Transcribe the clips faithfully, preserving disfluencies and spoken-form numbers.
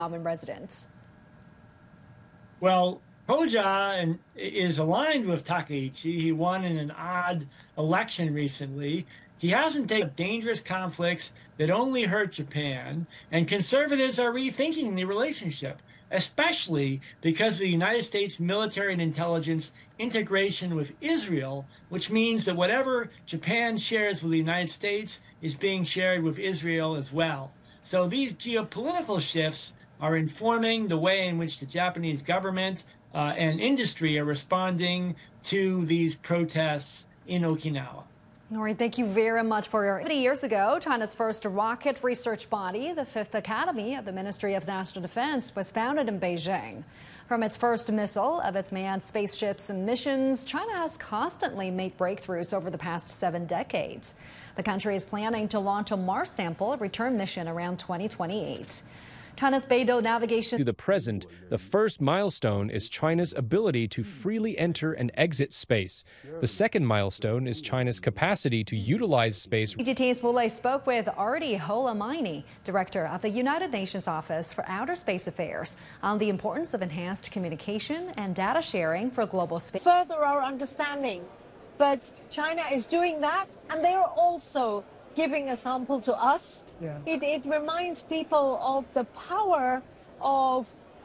common residents. Well, Hoja and is aligned with Takaichi. He won in an odd election recently. He hasn't taken dangerous conflicts that only hurt Japan, and conservatives are rethinking the relationship, especially because of the United States military and intelligence integration with Israel, which means that whatever Japan shares with the United States is being shared with Israel as well. So these geopolitical shifts are informing the way in which the Japanese government uh, and industry are responding to these protests in Okinawa. All right, thank you very much for your. Many years ago, China's first rocket research body, the Fifth Academy of the Ministry of National Defense, was founded in Beijing. From its first missile of its manned spaceships and missions, China has constantly made breakthroughs over the past seven decades. The country is planning to launch a Mars sample return mission around twenty twenty-eight. China's Beidou navigation. To the present, the first milestone is China's ability to freely enter and exit space. The second milestone is China's capacity to utilize space. P G T's Wule spoke with Artie Holamaini, director of the United Nations Office for Outer Space Affairs, on the importance of enhanced communication and data sharing for global space. Further our understanding, but China is doing that, and they are also giving a sample to us. Yeah. It, it reminds people of the power of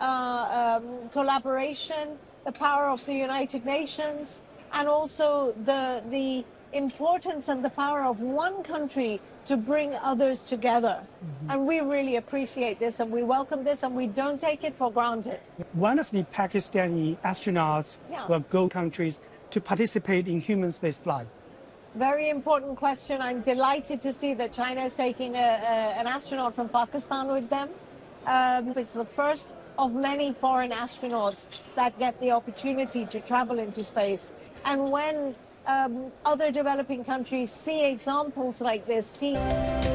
uh, um, collaboration, the power of the United Nations, and also the, the importance and the power of one country to bring others together. Mm-hmm. And we really appreciate this, and we welcome this, and we don't take it for granted. One of the Pakistani astronauts yeah. will go countries to participate in human space flight. Very important question. I'm delighted to see that China is taking a, a, an astronaut from Pakistan with them. Um, it's the first of many foreign astronauts that get the opportunity to travel into space. And when um, other developing countries see examples like this, see